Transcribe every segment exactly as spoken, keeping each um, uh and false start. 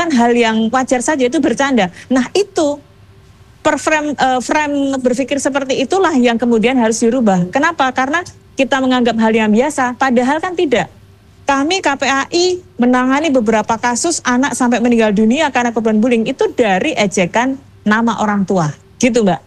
kan hal yang wajar saja, itu bercanda. Nah itu per frame, uh, frame berpikir seperti itulah yang kemudian harus dirubah. Kenapa? Karena kita menganggap hal yang biasa, padahal kan tidak. Kami K P A I menangani beberapa kasus anak sampai meninggal dunia karena korban bullying itu dari ejekan nama orang tua, gitu Mbak.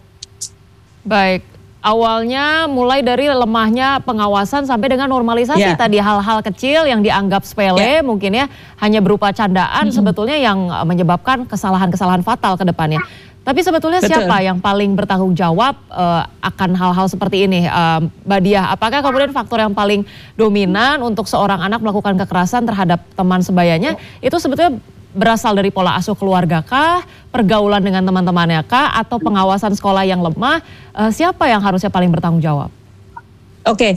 Baik, awalnya mulai dari lemahnya pengawasan sampai dengan normalisasi yeah. tadi hal-hal kecil yang dianggap sepele yeah. mungkin ya hanya berupa candaan mm-hmm. sebetulnya yang menyebabkan kesalahan-kesalahan fatal ke depannya. Tapi sebetulnya Betul. siapa yang paling bertanggung jawab uh, akan hal-hal seperti ini, uh, Mbak Diah? Apakah kemudian faktor yang paling dominan untuk seorang anak melakukan kekerasan terhadap teman sebayanya itu sebetulnya berasal dari pola asuh keluarga kah, pergaulan dengan teman-temannya kah, atau pengawasan sekolah yang lemah? Uh, siapa yang harusnya paling bertanggung jawab? Oke, okay.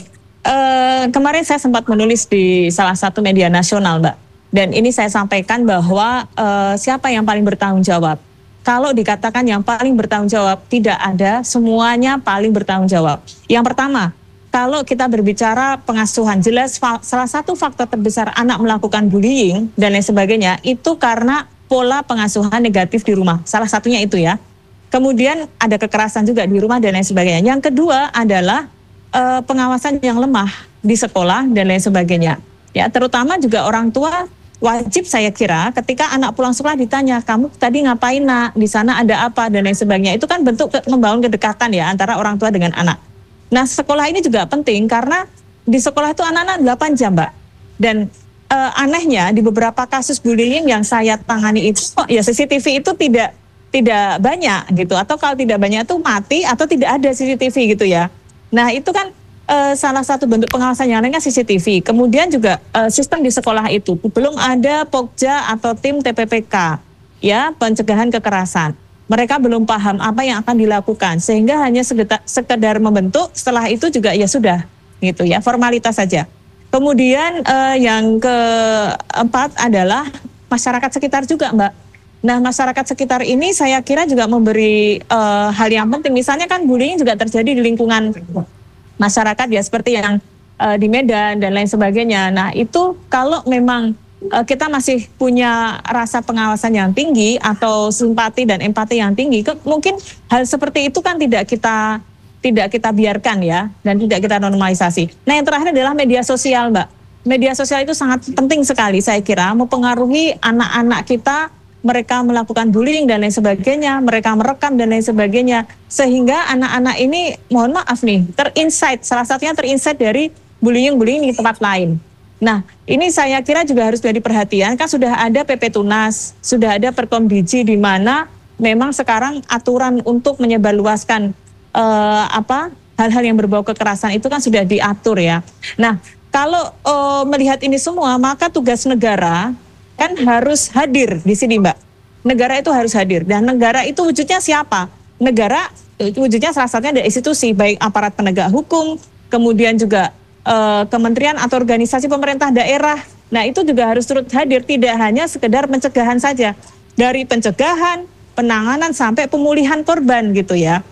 uh, kemarin saya sempat menulis di salah satu media nasional, Mbak. Dan ini saya sampaikan bahwa uh, siapa yang paling bertanggung jawab? Kalau dikatakan yang paling bertanggung jawab, tidak ada, semuanya paling bertanggung jawab. Yang pertama, kalau kita berbicara pengasuhan, jelas salah satu faktor terbesar anak melakukan bullying dan lain sebagainya, itu karena pola pengasuhan negatif di rumah. Salah satunya itu ya. Kemudian ada kekerasan juga di rumah dan lain sebagainya. Yang kedua adalah uh, pengawasan yang lemah di sekolah dan lain sebagainya. Ya, terutama juga orang tua. Wajib saya kira ketika anak pulang sekolah ditanya, kamu tadi ngapain nak, di sana ada apa dan lain sebagainya. Itu kan bentuk ke, membangun kedekatan ya antara orang tua dengan anak. Nah sekolah ini juga penting karena di sekolah itu anak-anak delapan jam Mbak. Dan uh, anehnya di beberapa kasus bullying yang saya tangani itu, oh, ya C C T V itu tidak tidak banyak gitu. Atau kalau tidak banyak itu mati atau tidak ada C C T V gitu ya. Nah itu kan Uh, salah satu bentuk pengawasan yang lainnya C C T V. Kemudian juga uh, sistem di sekolah itu belum ada Pokja atau tim T P P K, ya pencegahan kekerasan. Mereka belum paham apa yang akan dilakukan, sehingga hanya sekedar, sekedar membentuk. Setelah itu juga ya sudah, gitu ya, formalitas saja. Kemudian uh, yang keempat adalah masyarakat sekitar juga, Mbak. Nah, masyarakat sekitar ini saya kira juga memberi uh, hal yang penting. Misalnya kan bullying juga terjadi di lingkungan masyarakat ya seperti yang uh, di Medan dan lain sebagainya. Nah itu kalau memang uh, kita masih punya rasa pengawasan yang tinggi atau simpati dan empati yang tinggi, ke, mungkin hal seperti itu kan tidak kita tidak kita biarkan ya dan tidak kita normalisasi. Nah yang terakhir adalah media sosial Mbak. Media sosial itu sangat penting sekali saya kira mempengaruhi anak-anak kita. Mereka melakukan bullying dan lain sebagainya, mereka merekam dan lain sebagainya, sehingga anak-anak ini, mohon maaf nih, terinsight, salah satunya terinsight dari bullying-bullying di tempat lain. Nah, ini saya kira juga harus menjadi perhatian, kan sudah ada P P Tunas, sudah ada Perkomdiji di mana memang sekarang aturan untuk menyebarluaskan eh, apa hal-hal yang berbau kekerasan itu kan sudah diatur ya. Nah, kalau eh, melihat ini semua, maka tugas negara kan harus hadir di sini Mbak. Negara itu harus hadir dan negara itu wujudnya siapa? Negara wujudnya salah satunya ada institusi baik aparat penegak hukum, kemudian juga eh, kementerian atau organisasi pemerintah daerah. Nah itu juga harus turut hadir, tidak hanya sekedar pencegahan saja. Dari pencegahan, penanganan sampai pemulihan korban gitu ya.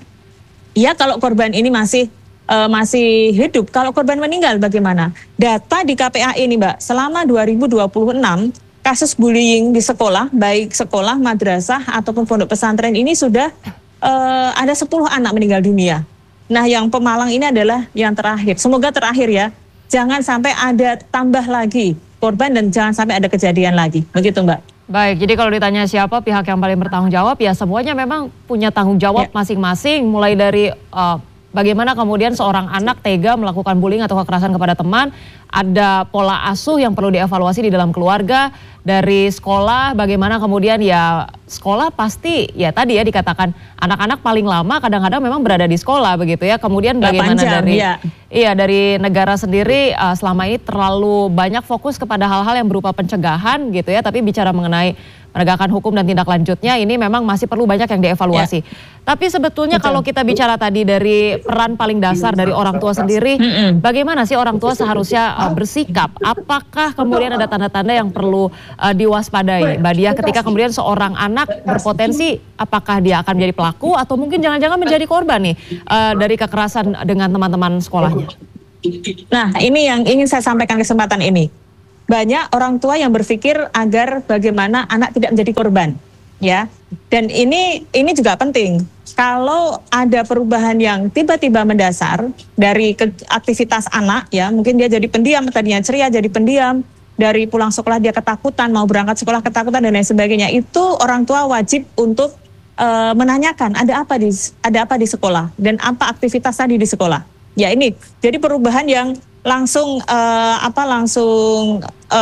Ya kalau korban ini masih uh, masih hidup, kalau korban meninggal bagaimana? Data di K P A I ini Mbak, selama dua ribu dua puluh enam kasus bullying di sekolah, baik sekolah, madrasah, ataupun pondok pesantren ini sudah uh, ada sepuluh anak meninggal dunia. Nah yang Pemalang ini adalah yang terakhir, semoga terakhir ya. Jangan sampai ada tambah lagi korban dan jangan sampai ada kejadian lagi, begitu Mbak. Baik, jadi kalau ditanya siapa pihak yang paling bertanggung jawab, ya semuanya memang punya tanggung jawab masing-masing, ya. Mulai dari uh, bagaimana kemudian seorang anak tega melakukan bullying atau kekerasan kepada teman, ada pola asuh yang perlu dievaluasi di dalam keluarga, dari sekolah, bagaimana kemudian ya sekolah pasti ya tadi ya dikatakan anak-anak paling lama kadang-kadang memang berada di sekolah begitu ya. Kemudian bagaimana jam, dari ya. iya dari negara sendiri uh, selama ini terlalu banyak fokus kepada hal-hal yang berupa pencegahan gitu ya, tapi bicara mengenai penegakan hukum dan tindak lanjutnya ini memang masih perlu banyak yang dievaluasi. Ya. Tapi sebetulnya Betul. Kalau kita bicara tadi dari peran paling dasar dari orang tua sendiri, mm-mm. bagaimana sih orang tua seharusnya uh, bersikap? Apakah kemudian ada tanda-tanda yang perlu uh, diwaspadai, Mbak Diah, ketika kemudian seorang anak berpotensi apakah dia akan menjadi pelaku atau mungkin jangan-jangan menjadi korban nih uh, dari kekerasan dengan teman-teman sekolahnya? Nah, ini yang ingin saya sampaikan kesempatan ini. banyak orang tua yang berpikir agar bagaimana anak tidak menjadi korban, ya. Dan ini ini juga penting. Kalau ada perubahan yang tiba-tiba mendasar dari ke, aktivitas anak, ya, mungkin dia jadi pendiam, tadinya ceria jadi pendiam, dari pulang sekolah dia ketakutan, mau berangkat sekolah ketakutan dan lain sebagainya, itu orang tua wajib untuk uh, menanyakan ada apa di ada apa di sekolah dan apa aktivitas tadi di sekolah. Ya ini, jadi perubahan yang langsung uh, apa langsung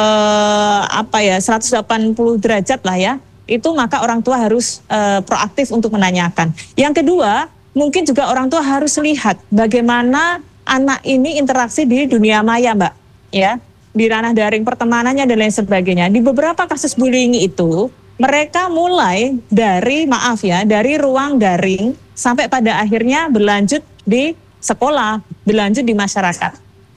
uh, apa ya seratus delapan puluh derajat lah ya. Itu maka orang tua harus uh, proaktif untuk menanyakan. Yang kedua, mungkin juga orang tua harus lihat bagaimana anak ini interaksi di dunia maya, Mbak, ya, di ranah daring pertemanannya dan lain sebagainya. Di beberapa kasus bullying itu, mereka mulai dari maaf ya, dari ruang daring sampai pada akhirnya berlanjut di sekolah, berlanjut di masyarakat.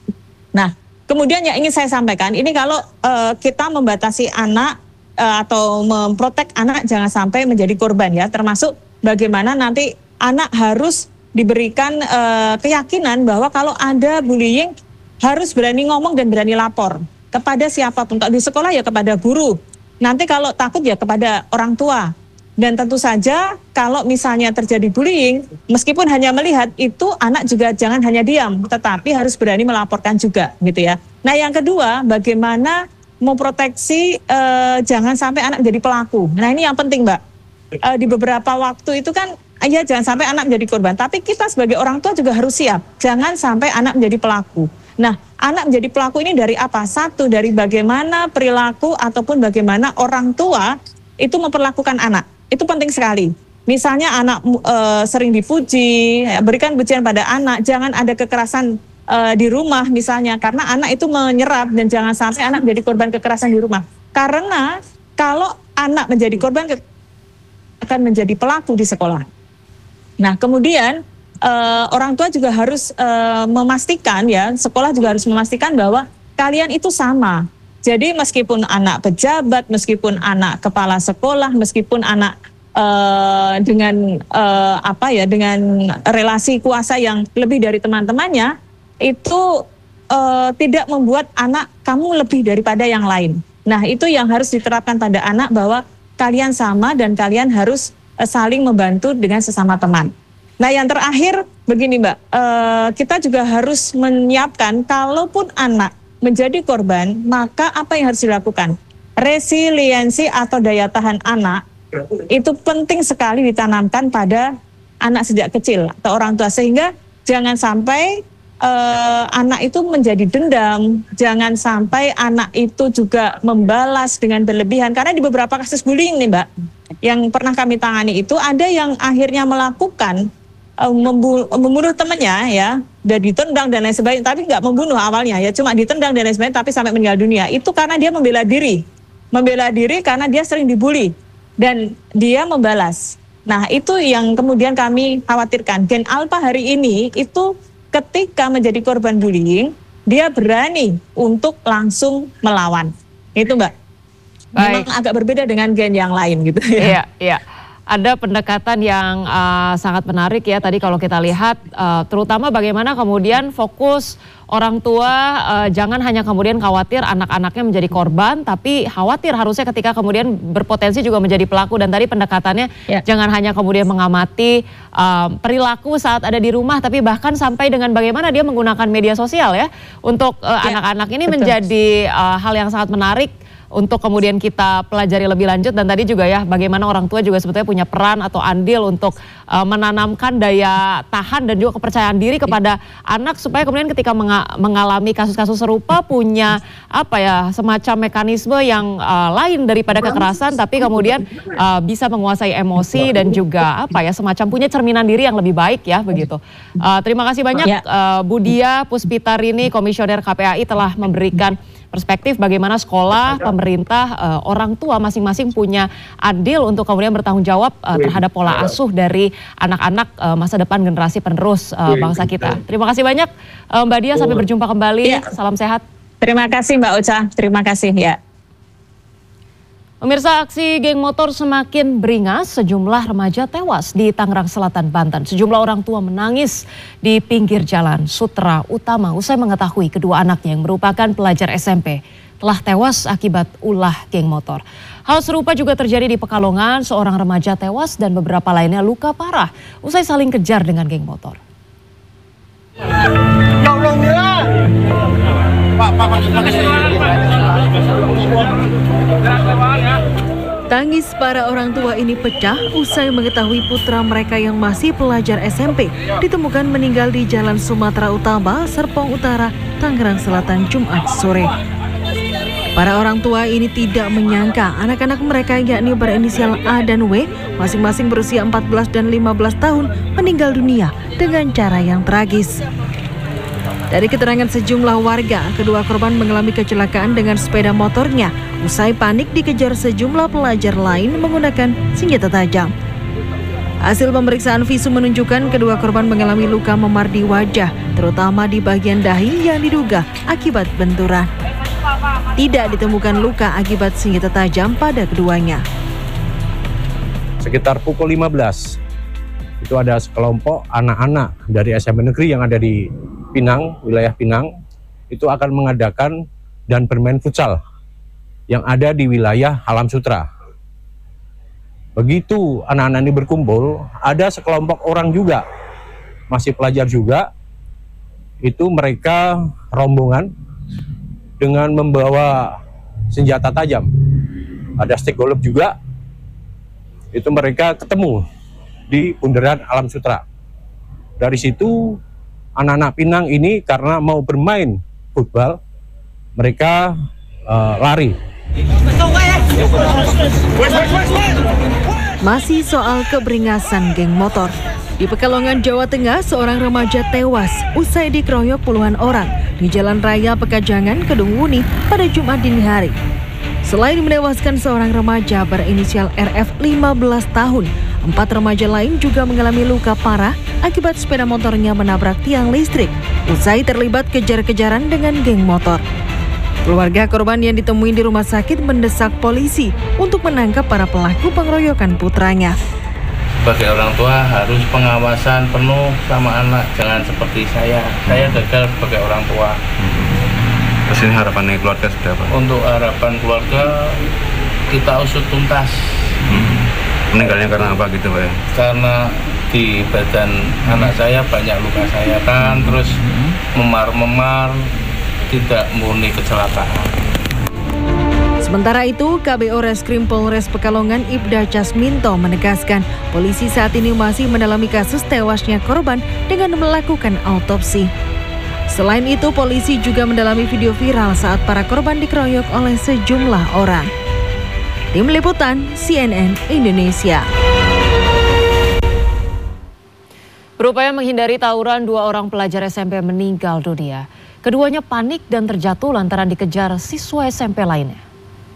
Nah, kemudian yang ingin saya sampaikan, ini kalau uh, kita membatasi anak atau memprotek anak jangan sampai menjadi korban ya, termasuk bagaimana nanti anak harus diberikan uh, keyakinan bahwa kalau ada bullying harus berani ngomong dan berani lapor kepada siapapun. Kalau di sekolah ya kepada guru, nanti kalau takut ya kepada orang tua. Dan tentu saja kalau misalnya terjadi bullying, meskipun hanya melihat itu, anak juga jangan hanya diam, tetapi harus berani melaporkan juga gitu ya. Nah yang kedua, bagaimana memproteksi uh, jangan sampai anak menjadi pelaku. Nah ini yang penting, Mbak. Uh, di beberapa waktu itu kan, ya jangan sampai anak menjadi korban. Tapi kita sebagai orang tua juga harus siap. Jangan sampai anak menjadi pelaku. Nah, anak menjadi pelaku ini dari apa? Satu, dari bagaimana perilaku ataupun bagaimana orang tua itu memperlakukan anak. Itu penting sekali. Misalnya anak uh, sering dipuji, berikan pujian pada anak. Jangan ada kekerasan Uh, di rumah misalnya, karena anak itu menyerap dan jangan sampai anak menjadi korban kekerasan di rumah. Karena kalau anak menjadi korban ke- akan menjadi pelaku di sekolah. Nah kemudian uh, orang tua juga harus uh, memastikan ya, sekolah juga harus memastikan bahwa kalian itu sama. Jadi meskipun anak pejabat, meskipun anak kepala sekolah, meskipun anak uh, dengan uh, apa ya, dengan relasi kuasa yang lebih dari teman-temannya, itu uh, tidak membuat anak kamu lebih daripada yang lain. Nah itu yang harus diterapkan pada anak, bahwa kalian sama dan kalian harus uh, saling membantu dengan sesama teman. Nah yang terakhir begini Mbak, uh, kita juga harus menyiapkan kalaupun anak menjadi korban, maka apa yang harus dilakukan? Resiliensi atau daya tahan anak itu penting sekali ditanamkan pada anak sejak kecil atau orang tua, sehingga jangan sampai Uh, anak itu menjadi dendam, jangan sampai anak itu juga membalas dengan berlebihan. Karena di beberapa kasus bullying nih Mbak, yang pernah kami tangani itu ada yang akhirnya melakukan uh, membu- membunuh temannya ya, dan ditendang dan lain sebagainya, tapi nggak membunuh awalnya ya, cuma ditendang dan lain sebagainya, tapi sampai meninggal dunia. Itu karena dia membela diri, membela diri karena dia sering dibully dan dia membalas. Nah itu yang kemudian kami khawatirkan. Gen Alpha hari ini itu ketika menjadi korban bullying, dia berani untuk langsung melawan. Itu Mbak. Baik. Memang agak berbeda dengan gen yang lain gitu ya. Iya, iya. Ada pendekatan yang uh, sangat menarik ya tadi kalau kita lihat, uh, terutama bagaimana kemudian fokus orang tua uh, jangan hanya kemudian khawatir anak-anaknya menjadi korban, tapi khawatir harusnya ketika kemudian berpotensi juga menjadi pelaku. Dan tadi pendekatannya ya, jangan hanya kemudian mengamati uh, perilaku saat ada di rumah, tapi bahkan sampai dengan bagaimana dia menggunakan media sosial ya untuk uh, ya, anak-anak ini betul. Menjadi uh, hal yang sangat menarik untuk kemudian kita pelajari lebih lanjut. Dan tadi juga ya bagaimana orang tua juga sebetulnya punya peran atau andil untuk uh, menanamkan daya tahan dan juga kepercayaan diri kepada anak, supaya kemudian ketika menga- mengalami kasus-kasus serupa punya apa ya, semacam mekanisme yang uh, lain daripada kekerasan, tapi kemudian uh, bisa menguasai emosi dan juga apa ya, semacam punya cerminan diri yang lebih baik ya begitu. Uh, terima kasih banyak uh, Bu Dia Puspitarini, Komisioner K P A I, telah memberikan perspektif bagaimana sekolah, pemerintah, uh, orang tua masing-masing punya andil untuk kemudian bertanggung jawab uh, terhadap pola asuh dari anak-anak uh, masa depan generasi penerus uh, bangsa kita. Terima kasih banyak uh, Mbak Dia, sampai berjumpa kembali. Ya. Salam sehat. Terima kasih Mbak Uca, terima kasih ya. Pemirsa, aksi geng motor semakin beringas, sejumlah remaja tewas di Tangerang Selatan, Banten. Sejumlah orang tua menangis di pinggir jalan Sutra Utama usai mengetahui kedua anaknya yang merupakan pelajar S M P telah tewas akibat ulah geng motor. Hal serupa juga terjadi di Pekalongan, seorang remaja tewas dan beberapa lainnya luka parah usai saling kejar dengan geng motor. Tangis para orang tua ini pecah usai mengetahui putra mereka yang masih pelajar S M P ditemukan meninggal di Jalan Sumatera Utara, Serpong Utara, Tangerang Selatan, Jumat sore. Para orang tua ini tidak menyangka anak-anak mereka yakni berinisial A dan W, masing-masing berusia empat belas dan lima belas tahun, meninggal dunia dengan cara yang tragis. Dari keterangan sejumlah warga, kedua korban mengalami kecelakaan dengan sepeda motornya usai panik dikejar sejumlah pelajar lain menggunakan senjata tajam. Hasil pemeriksaan visum menunjukkan kedua korban mengalami luka memar di wajah, terutama di bagian dahi yang diduga akibat benturan. Tidak ditemukan luka akibat senjata tajam pada keduanya. Sekitar pukul lima belas, itu ada sekelompok anak-anak dari S M P negeri yang ada di Pinang, wilayah Pinang, itu akan mengadakan dan bermain futsal yang ada di wilayah Alam Sutra. Begitu anak-anak ini berkumpul, ada sekelompok orang juga, masih pelajar juga, itu mereka rombongan dengan membawa senjata tajam. Ada stick golf juga, itu mereka ketemu di bundaran Alam Sutra. Dari situ anak-anak Pinang ini karena mau bermain futsal, mereka uh, lari. Masih soal keberingasan geng motor. Di Pekalongan, Jawa Tengah, seorang remaja tewas usai dikeroyok puluhan orang di Jalan Raya Pekajangan, Kedung Wuni pada Jumat dini hari. Selain menewaskan seorang remaja berinisial R F lima belas tahun, empat remaja lain juga mengalami luka parah akibat sepeda motornya menabrak tiang listrik usai terlibat kejar-kejaran dengan geng motor. Keluarga korban yang ditemui di rumah sakit mendesak polisi untuk menangkap para pelaku pengeroyokan putranya. Sebagai orang tua harus pengawasan penuh sama anak, jangan seperti saya. Saya gagal sebagai orang tua. Terus ini harapannya keluarga sudah apa? Untuk harapan keluarga kita usut tuntas. Hmm. Meninggalnya karena apa gitu Pak ya? Karena di badan anak saya banyak luka sayatan, terus memar-memar, tidak murni kecelakaan. Sementara itu, K B O Reskrim Polres Pekalongan Ibda Casminto menegaskan polisi saat ini masih mendalami kasus tewasnya korban dengan melakukan autopsi. Selain itu, polisi juga mendalami video viral saat para korban dikeroyok oleh sejumlah orang. Tim Liputan C N N Indonesia. Berupaya menghindari tawuran, dua orang pelajar S M P meninggal dunia. Keduanya panik dan terjatuh lantaran dikejar siswa S M P lainnya.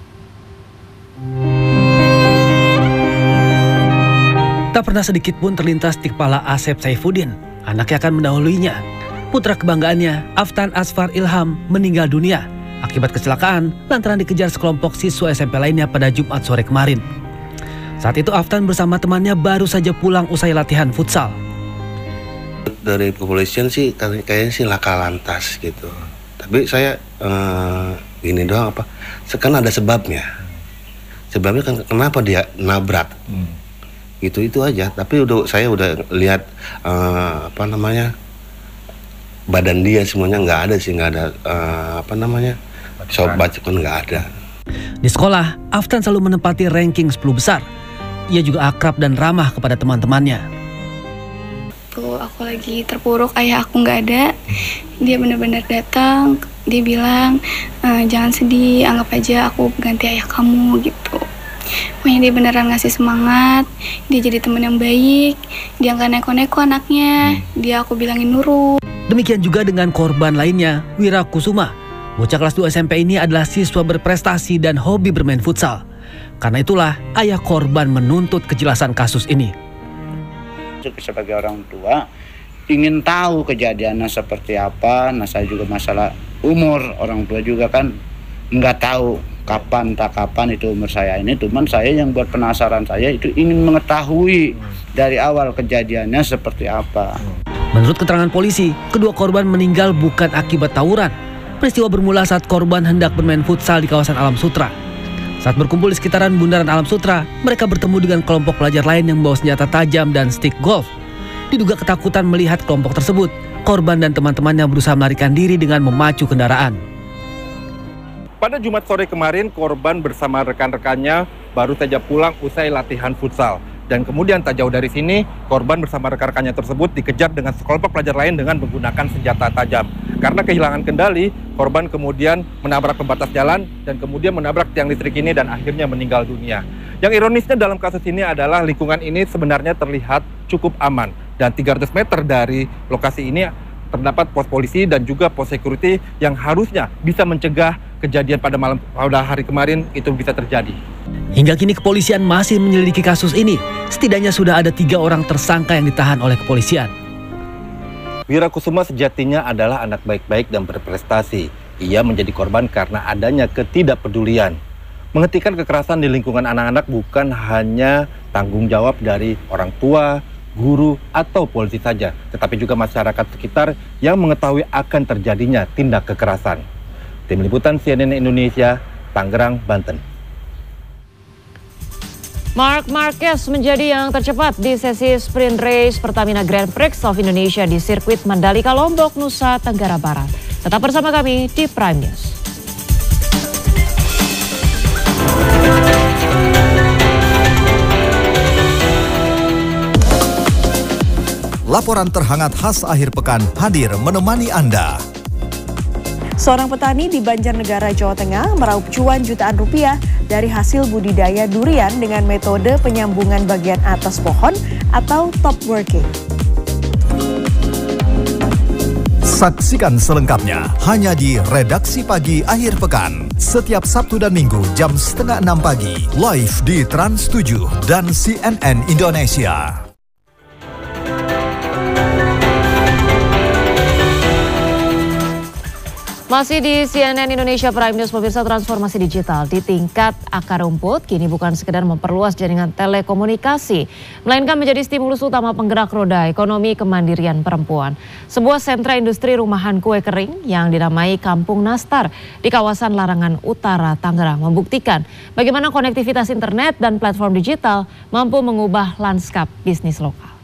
Tak pernah sedikit pun terlintas di kepala Asep Saifuddin, anaknya akan mendahuluinya. Putra kebanggaannya, Aftan Asfar Ilham, meninggal dunia akibat kecelakaan lantaran dikejar sekelompok siswa S M P lainnya pada Jumat sore kemarin. Saat itu Aftan bersama temannya baru saja pulang usai latihan futsal. Dari kepolisian sih kayaknya sih laka lantas gitu. Tapi saya eh, gini doang apa? Sekarang ada sebabnya. Sebabnya kan kenapa dia nabrak. Hmm. Gitu itu aja. Tapi udah saya udah lihat uh, apa namanya badan dia semuanya nggak ada sih, nggak ada uh, apa namanya sobat kan nggak ada. Di sekolah, Aftan selalu menempati ranking sepuluh besar. Ia juga akrab dan ramah kepada teman-temannya. Tuh aku lagi terpuruk, ayah aku nggak ada. Dia benar-benar datang. Dia bilang e, jangan sedih, anggap aja aku ganti ayah kamu gitu. Pokoknya dia beneran ngasih semangat. Dia jadi teman yang baik. Dia nggak neko-neko anaknya. Dia aku bilangin nurut. Demikian juga dengan korban lainnya, Wira Kusuma. Bocah kelas dua S M P ini adalah siswa berprestasi dan hobi bermain futsal. Karena itulah ayah korban menuntut kejelasan kasus ini. Sebagai orang tua ingin tahu kejadiannya seperti apa. Nah saya juga masalah umur, orang tua juga kan nggak tahu kapan tak kapan itu umur saya ini. Cuman saya yang buat penasaran saya itu ingin mengetahui dari awal kejadiannya seperti apa. Menurut keterangan polisi, kedua korban meninggal bukan akibat tawuran. Peristiwa bermula saat korban hendak bermain futsal di kawasan Alam Sutra. Saat berkumpul di sekitaran bundaran Alam Sutra, mereka bertemu dengan kelompok pelajar lain yang membawa senjata tajam dan stick golf. Diduga ketakutan melihat kelompok tersebut, korban dan teman-temannya berusaha melarikan diri dengan memacu kendaraan. Pada Jumat sore kemarin, korban bersama rekan-rekannya baru saja pulang usai latihan futsal. Dan kemudian tak jauh dari sini, korban bersama rekan-rekannya tersebut dikejar dengan sekelompok pelajar lain dengan menggunakan senjata tajam. Karena kehilangan kendali, korban kemudian menabrak pembatas jalan dan kemudian menabrak tiang listrik ini dan akhirnya meninggal dunia. Yang ironisnya dalam kasus ini adalah lingkungan ini sebenarnya terlihat cukup aman. Dan tiga ratus meter dari lokasi ini terdapat pos polisi dan juga pos security yang harusnya bisa mencegah kejadian pada malam pada hari kemarin itu bisa terjadi. Hingga kini kepolisian masih menyelidiki kasus ini. Setidaknya sudah ada tiga orang tersangka yang ditahan oleh kepolisian. Wirakusuma sejatinya adalah anak baik-baik dan berprestasi. Ia menjadi korban karena adanya ketidakpedulian. Menghentikan kekerasan di lingkungan anak-anak bukan hanya tanggung jawab dari orang tua, guru, atau polisi saja, tetapi juga masyarakat sekitar yang mengetahui akan terjadinya tindak kekerasan. Tim Liputan C N N Indonesia, Tangerang, Banten. Marc Marquez menjadi yang tercepat di sesi sprint race Pertamina Grand Prix of Indonesia di sirkuit Mandalika, Lombok, Nusa Tenggara Barat. Tetap bersama kami di Prime News. Laporan terhangat khas akhir pekan hadir menemani Anda. Seorang petani di Banjarnegara, Jawa Tengah meraup cuan jutaan rupiah dari hasil budidaya durian dengan metode penyambungan bagian atas pohon atau top working. Saksikan selengkapnya hanya di Redaksi Pagi Akhir Pekan. Setiap Sabtu dan Minggu jam setengah enam pagi. Live di Trans tujuh dan C N N Indonesia. Masih di C N N Indonesia Prime News, pemirsa, transformasi digital di tingkat akar rumput kini bukan sekedar memperluas jaringan telekomunikasi, melainkan menjadi stimulus utama penggerak roda ekonomi kemandirian perempuan. Sebuah sentra industri rumahan kue kering yang dinamai Kampung Nastar di kawasan Larangan Utara, Tangerang membuktikan bagaimana konektivitas internet dan platform digital mampu mengubah lanskap bisnis lokal.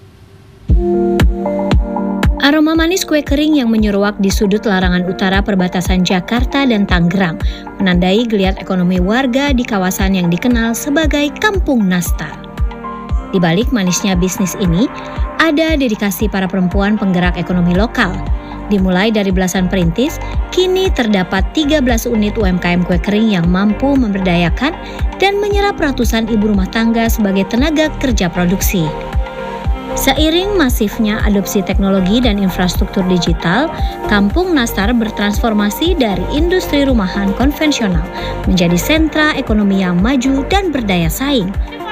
Aroma manis kue kering yang menyeruak di sudut Larangan Utara perbatasan Jakarta dan Tangerang menandai geliat ekonomi warga di kawasan yang dikenal sebagai Kampung Nastar. Di balik manisnya bisnis ini, ada dedikasi para perempuan penggerak ekonomi lokal. Dimulai dari belasan perintis, kini terdapat tiga belas unit U M K M kue kering yang mampu memberdayakan dan menyerap ratusan ibu rumah tangga sebagai tenaga kerja produksi. Seiring masifnya adopsi teknologi dan infrastruktur digital, Kampung Nastar bertransformasi dari industri rumahan konvensional menjadi sentra ekonomi yang maju dan berdaya saing.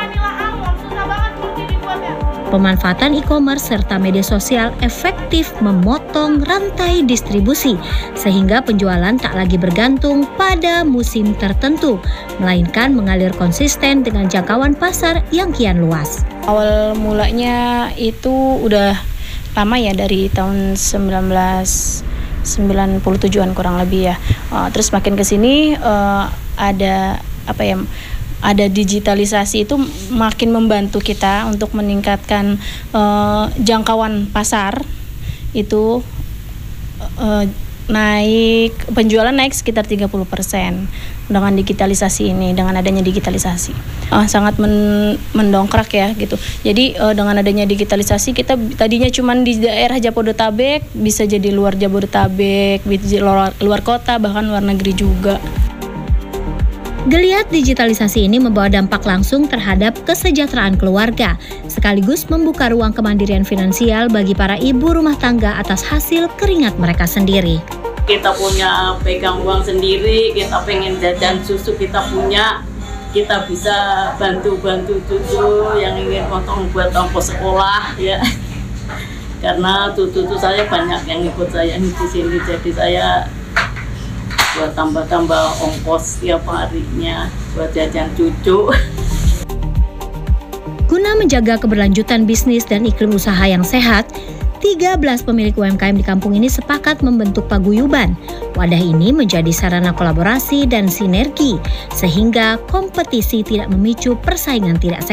Pemanfaatan e-commerce serta media sosial efektif memotong rantai distribusi, sehingga penjualan tak lagi bergantung pada musim tertentu, melainkan mengalir konsisten dengan jangkauan pasar yang kian luas. Awal mulanya itu udah lama ya, dari tahun sembilan belas sembilan puluh tujuhan kurang lebih ya. Uh, terus makin ke sini uh, ada apa ya? Ada digitalisasi itu makin membantu kita untuk meningkatkan uh, jangkauan pasar itu uh, naik, penjualan naik sekitar tiga puluh persen dengan digitalisasi ini, dengan adanya digitalisasi. Uh, sangat men, mendongkrak ya gitu. Jadi uh, dengan adanya digitalisasi kita tadinya cuma di daerah Jabodetabek bisa jadi luar Jabodetabek, luar, luar kota, bahkan luar negeri juga. Geliat digitalisasi ini membawa dampak langsung terhadap kesejahteraan keluarga, sekaligus membuka ruang kemandirian finansial bagi para ibu rumah tangga atas hasil keringat mereka sendiri. Kita punya pegang uang sendiri, kita pengen jajan susu kita punya, kita bisa bantu-bantu cucu yang ingin potong buat ongkos sekolah ya. Karena cucu-cucu saya banyak yang ikut saya di sini, jadi saya buat tambah-tambah ongkos tiap harinya buat jajan cucu. Guna menjaga keberlanjutan bisnis dan iklim usaha yang sehat, tiga belas pemilik U M K M di kampung ini sepakat membentuk paguyuban. Wadah ini menjadi sarana kolaborasi dan sinergi, sehingga kompetisi tidak memicu persaingan tidak sehat.